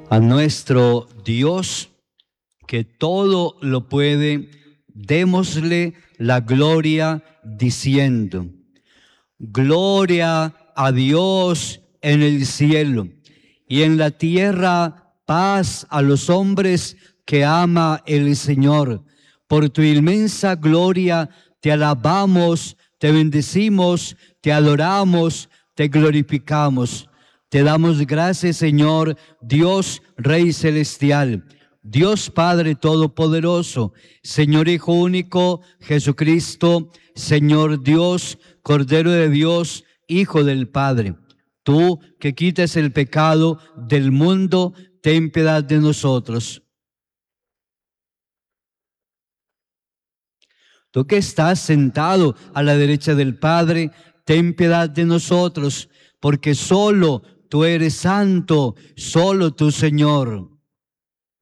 A nuestro Dios, que todo lo puede, démosle la gloria diciendo: Gloria a Dios en el cielo, y en la tierra paz a los hombres que ama el Señor. Por tu inmensa gloria te alabamos, te bendecimos, te adoramos, te glorificamos. Te damos gracias, Señor, Dios Rey Celestial, Dios Padre Todopoderoso, Señor Hijo Único, Jesucristo, Señor Dios, Cordero de Dios, Hijo del Padre. Tú que quites el pecado del mundo, ten piedad de nosotros. Tú que estás sentado a la derecha del Padre, ten piedad de nosotros, porque solo tú eres santo, solo tú, Señor.